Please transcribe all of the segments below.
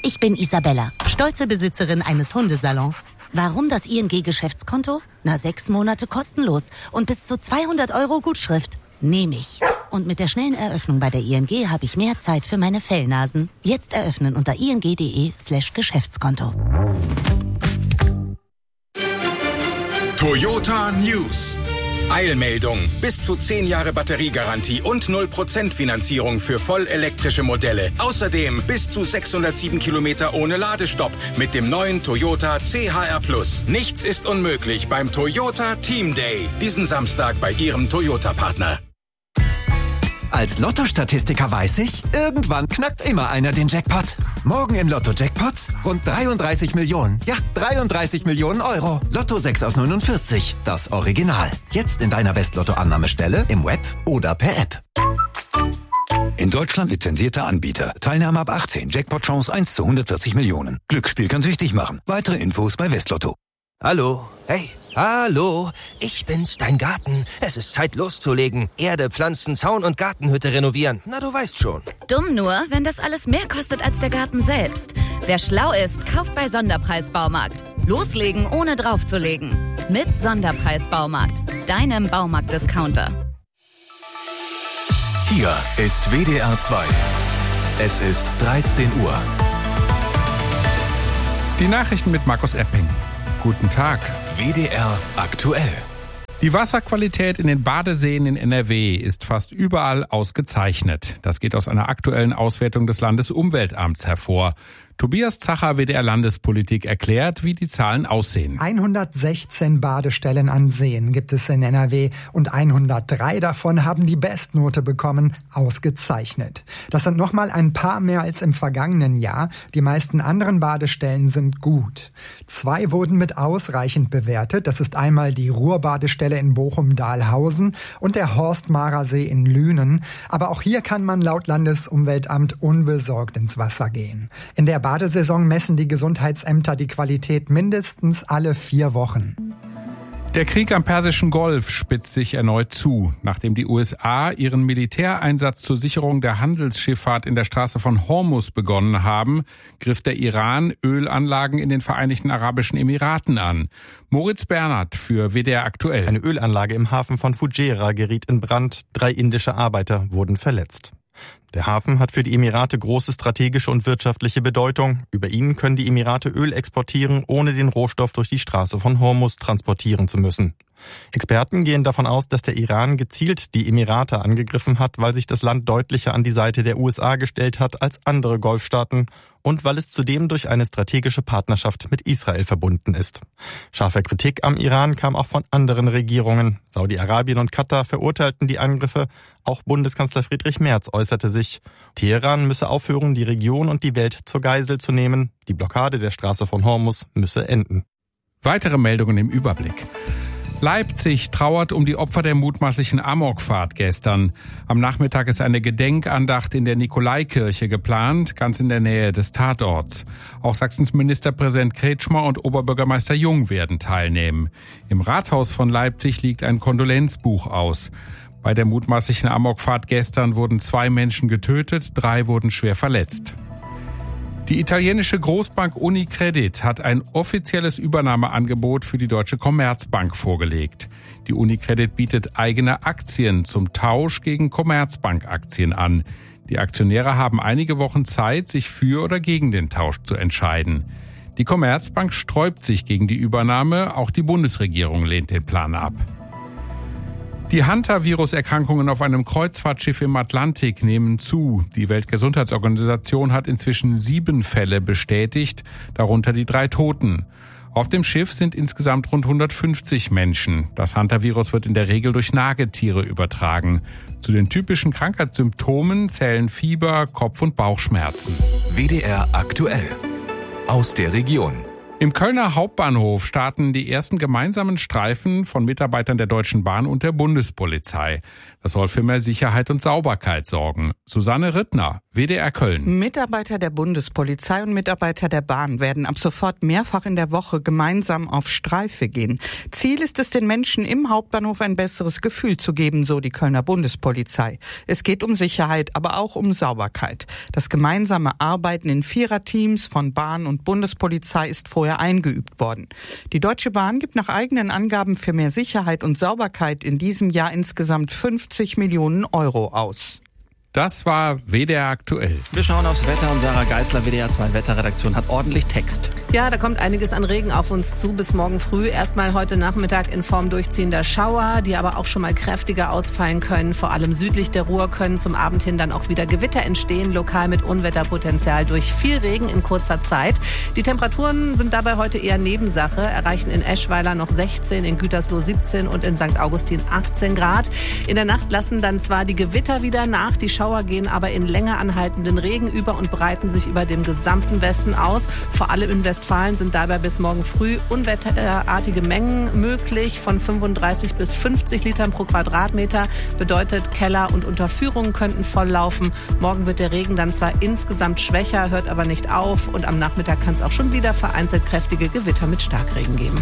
Ich bin Isabella, stolze Besitzerin eines Hundesalons. Warum das ING-Geschäftskonto? 6 Monate kostenlos und bis zu 200 € Gutschrift. Nehme ich. Und mit der schnellen Eröffnung bei der ING habe ich mehr Zeit für meine Fellnasen. Jetzt eröffnen unter ing.de/Geschäftskonto. Toyota News. Eilmeldung. Bis zu 10 Jahre Batteriegarantie und 0% Finanzierung für vollelektrische Modelle. Außerdem bis zu 607 Kilometer ohne Ladestopp mit dem neuen Toyota CHR+. Nichts ist unmöglich beim Toyota Team Day. Diesen Samstag bei Ihrem Toyota-Partner. Als Lotto-Statistiker weiß ich, irgendwann knackt immer einer den Jackpot. Morgen im Lotto-Jackpot rund 33 Millionen. Ja, 33 Millionen Euro. Lotto 6 aus 49, das Original. Jetzt in deiner West-Lotto-Annahmestelle, im Web oder per App. In Deutschland lizenzierter Anbieter. Teilnahme ab 18. Jackpot-Chance 1 zu 140 Millionen. Glücksspiel kann süchtig machen. Weitere Infos bei Westlotto. Hallo, hey. Hallo, ich bin's, dein Garten. Es ist Zeit loszulegen. Erde, Pflanzen, Zaun und Gartenhütte renovieren. Na, du weißt schon. Dumm nur, wenn das alles mehr kostet als der Garten selbst. Wer schlau ist, kauft bei Sonderpreis-Baumarkt. Loslegen, ohne draufzulegen. Mit Sonderpreis-Baumarkt. Deinem Baumarkt-Discounter. Hier ist WDR 2. Es ist 13 Uhr. Die Nachrichten mit Markus Epping. Guten Tag. WDR aktuell. Die Wasserqualität in den Badeseen in NRW ist fast überall ausgezeichnet. Das geht aus einer aktuellen Auswertung des Landesumweltamts hervor. Tobias Zacher, WDR Landespolitik, erklärt, wie die Zahlen aussehen. 116 Badestellen an Seen gibt es in NRW und 103 davon haben die Bestnote bekommen, ausgezeichnet. Das sind nochmal ein paar mehr als im vergangenen Jahr. Die meisten anderen Badestellen sind gut. 2 wurden mit ausreichend bewertet. Das ist einmal die Ruhrbadestelle in Bochum-Dahlhausen und der Horstmarer See in Lünen. Aber auch hier kann man laut Landesumweltamt unbesorgt ins Wasser gehen. In der Badesaison messen die Gesundheitsämter die Qualität mindestens alle 4 Wochen. Der Krieg am Persischen Golf spitzt sich erneut zu. Nachdem die USA ihren Militäreinsatz zur Sicherung der Handelsschifffahrt in der Straße von Hormuz begonnen haben, griff der Iran Ölanlagen in den Vereinigten Arabischen Emiraten an. Moritz Bernhard für WDR aktuell. Eine Ölanlage im Hafen von Fujairah geriet in Brand. 3 indische Arbeiter wurden verletzt. Der Hafen hat für die Emirate große strategische und wirtschaftliche Bedeutung. Über ihn können die Emirate Öl exportieren, ohne den Rohstoff durch die Straße von Hormuz transportieren zu müssen. Experten gehen davon aus, dass der Iran gezielt die Emirate angegriffen hat, weil sich das Land deutlicher an die Seite der USA gestellt hat als andere Golfstaaten und weil es zudem durch eine strategische Partnerschaft mit Israel verbunden ist. Scharfe Kritik am Iran kam auch von anderen Regierungen. Saudi-Arabien und Katar verurteilten die Angriffe. Auch Bundeskanzler Friedrich Merz äußerte sich. Teheran müsse aufhören, die Region und die Welt zur Geisel zu nehmen. Die Blockade der Straße von Hormuz müsse enden. Weitere Meldungen im Überblick. Leipzig trauert um die Opfer der mutmaßlichen Amokfahrt gestern. Am Nachmittag ist eine Gedenkandacht in der Nikolaikirche geplant, ganz in der Nähe des Tatorts. Auch Sachsens Ministerpräsident Kretschmer und Oberbürgermeister Jung werden teilnehmen. Im Rathaus von Leipzig liegt ein Kondolenzbuch aus. Bei der mutmaßlichen Amokfahrt gestern wurden 2 Menschen getötet, 3 wurden schwer verletzt. Die italienische Großbank Unicredit hat ein offizielles Übernahmeangebot für die Deutsche Commerzbank vorgelegt. Die Unicredit bietet eigene Aktien zum Tausch gegen Commerzbank-Aktien an. Die Aktionäre haben einige Wochen Zeit, sich für oder gegen den Tausch zu entscheiden. Die Commerzbank sträubt sich gegen die Übernahme, auch die Bundesregierung lehnt den Plan ab. Die Hantavirus-Erkrankungen auf einem Kreuzfahrtschiff im Atlantik nehmen zu. Die Weltgesundheitsorganisation hat inzwischen 7 Fälle bestätigt, darunter die 3 Toten. Auf dem Schiff sind insgesamt rund 150 Menschen. Das Hantavirus wird in der Regel durch Nagetiere übertragen. Zu den typischen Krankheitssymptomen zählen Fieber, Kopf- und Bauchschmerzen. WDR aktuell. Aus der Region. Im Kölner Hauptbahnhof starten die ersten gemeinsamen Streifen von Mitarbeitern der Deutschen Bahn und der Bundespolizei. Das soll für mehr Sicherheit und Sauberkeit sorgen. Susanne Rittner, WDR Köln. Mitarbeiter der Bundespolizei und Mitarbeiter der Bahn werden ab sofort mehrfach in der Woche gemeinsam auf Streife gehen. Ziel ist es, den Menschen im Hauptbahnhof ein besseres Gefühl zu geben, so die Kölner Bundespolizei. Es geht um Sicherheit, aber auch um Sauberkeit. Das gemeinsame Arbeiten in Viererteams von Bahn und Bundespolizei ist vorher eingeübt worden. Die Deutsche Bahn gibt nach eigenen Angaben für mehr Sicherheit und Sauberkeit in diesem Jahr insgesamt 50 Millionen Euro aus. Das war WDR aktuell. Wir schauen aufs Wetter und Sarah Geisler, WDR 2 Wetterredaktion, hat ordentlich Text. Ja, da kommt einiges an Regen auf uns zu bis morgen früh. Erstmal heute Nachmittag in Form durchziehender Schauer, die aber auch schon mal kräftiger ausfallen können. Vor allem südlich der Ruhr können zum Abend hin dann auch wieder Gewitter entstehen, lokal mit Unwetterpotenzial durch viel Regen in kurzer Zeit. Die Temperaturen sind dabei heute eher Nebensache, erreichen in Eschweiler noch 16, in Gütersloh 17 und in St. Augustin 18 Grad. In der Nacht lassen dann zwar die Gewitter wieder nach, die Schauer gehen aber in länger anhaltenden Regen über und breiten sich über dem gesamten Westen aus. Vor allem in Westfalen sind dabei bis morgen früh unwetterartige Mengen möglich, von 35 bis 50 Litern pro Quadratmeter. Bedeutet, Keller und Unterführungen könnten volllaufen. Morgen wird der Regen dann zwar insgesamt schwächer, hört aber nicht auf. Und am Nachmittag kann es auch schon wieder vereinzelt kräftige Gewitter mit Starkregen geben.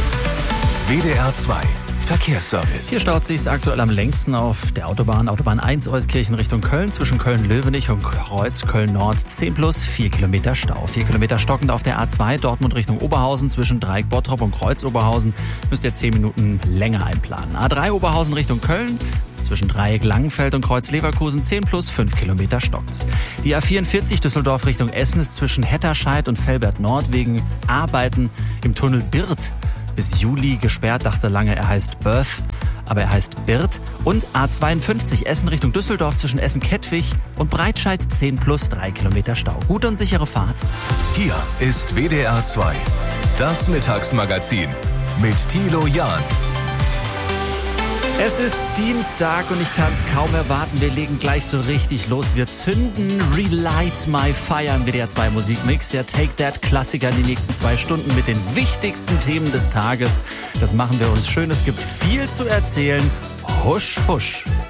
WDR 2 Verkehrsservice. Hier staut sich aktuell am längsten auf der Autobahn 1 Euskirchen Richtung Köln, zwischen Köln-Löwenich und Kreuz Köln-Nord 10 plus 4 Kilometer Stau. 4 Kilometer stockend auf der A2 Dortmund Richtung Oberhausen, zwischen Dreieck Bottrop und Kreuz Oberhausen müsst ihr 10 Minuten länger einplanen. A3 Oberhausen Richtung Köln, zwischen Dreieck Langenfeld und Kreuz Leverkusen 10 plus 5 Kilometer stockt's. Die A44 Düsseldorf Richtung Essen ist zwischen Hetterscheid und Velbert Nord wegen Arbeiten im Tunnel Birth bis Juli gesperrt, dachte lange, er heißt Birth, aber er heißt Birth. Und A52 Essen Richtung Düsseldorf zwischen Essen-Kettwig und Breitscheid 10 plus 3 Kilometer Stau. Gute und sichere Fahrt. Hier ist WDR 2, das Mittagsmagazin mit Thilo Jahn. Es ist Dienstag und ich kann es kaum erwarten. Wir legen gleich so richtig los. Wir zünden Relight My Fire im WDR 2 Musikmix. Der Take That Klassiker in die nächsten 2 Stunden mit den wichtigsten Themen des Tages. Das machen wir uns schön. Es gibt viel zu erzählen. Husch, husch.